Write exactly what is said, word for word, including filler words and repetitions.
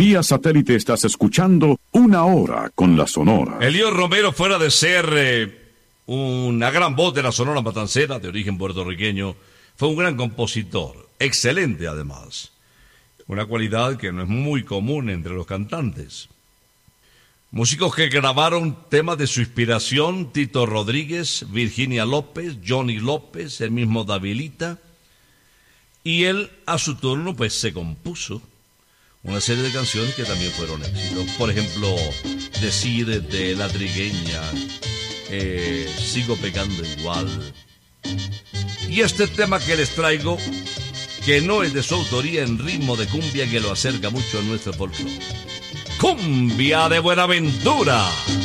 Vía satélite estás escuchando Una Hora con la Sonora. Elío Romero, fuera de ser eh, una gran voz de la Sonora Matancera, de origen puertorriqueño, fue un gran compositor, excelente además. Una cualidad que no es muy común entre los cantantes. Músicos que grabaron temas de su inspiración: Tito Rodríguez, Virginia López, Johnny López, el mismo Davilita. Y él, a su turno, pues se compuso una serie de canciones que también fueron éxitos. Por ejemplo, Decide de La Trigueña, eh, Sigo Pecando Igual. Y este tema que les traigo, que no es de su autoría, en ritmo de cumbia, que lo acerca mucho a nuestro folclore. Cumbia de Buenaventura.